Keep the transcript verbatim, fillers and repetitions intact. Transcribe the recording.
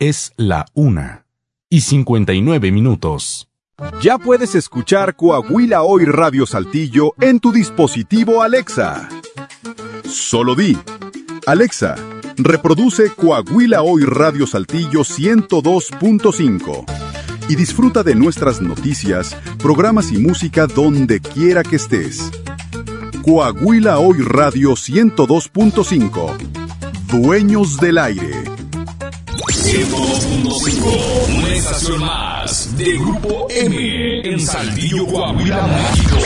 Es la una y cincuenta y nueve minutos. Ya puedes escuchar Coahuila Hoy Radio Saltillo en tu dispositivo Alexa. Solo di: Alexa, reproduce Coahuila Hoy Radio Saltillo ciento dos punto cinco y disfruta de nuestras noticias, programas y música donde quiera que estés. Coahuila Hoy Radio ciento dos punto cinco. Dueños del aire. ciento dos punto cinco, una estación más de Grupo M en Saltillo, Coahuila, México.